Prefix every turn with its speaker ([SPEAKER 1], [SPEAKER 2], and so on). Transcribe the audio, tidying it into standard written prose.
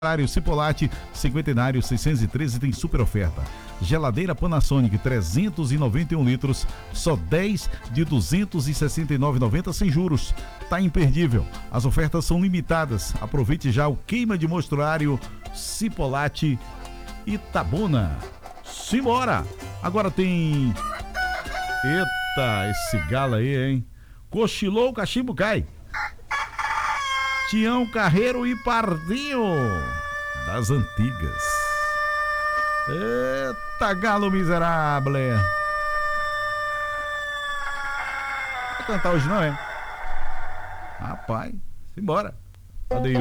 [SPEAKER 1] Cipolate, cinquentenário 613 tem super oferta. Geladeira Panasonic 391 litros, só 10 de 269,90 sem juros. Tá imperdível. As ofertas são limitadas. Aproveite já o queima de mostruário Cipolate Itabuna. Simbora! Agora tem... Eita, esse galo aí, hein? Cochilou, o cachimbo cai. Tião Carreiro e Pardinho das antigas. Eita, galo miserável. Vai cantar hoje não, é? Rapaz, simbora. Cadê eu?